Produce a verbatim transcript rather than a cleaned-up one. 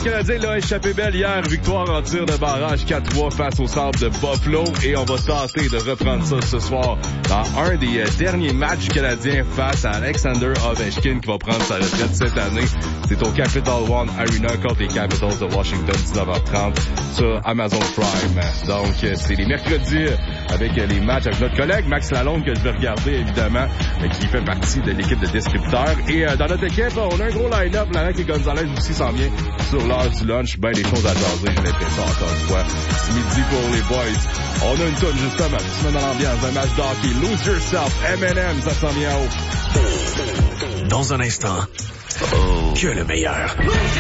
Canadien l'a échappé belle hier. Victoire en tir de barrage quatre trois face au Sabres de Buffalo. Et on va tenter de reprendre ça ce soir dans un des euh, derniers matchs canadiens face à Alexander Ovechkin qui va prendre sa retraite cette année. C'est au Capital One Arena contre les Capitals de Washington, dix-neuf heures trente sur Amazon Prime. Donc, euh, c'est les mercredis avec euh, les matchs avec notre collègue Max Lalonde que je vais regarder évidemment, euh, qui fait partie de l'équipe de descripteurs. Et euh, dans notre équipe, on a un gros line-up. Larry Gonzalez aussi s'en vient sur l'heure du lunch. Ben des choses à jaser, j'ai l'impression encore une fois. C'est midi pour les boys. On a une tonne justement qui se met dans l'ambiance d'un match d'hockey. Lose Yourself, M and M, ça s'en vient haut. Dans un instant, oh. que le meilleur.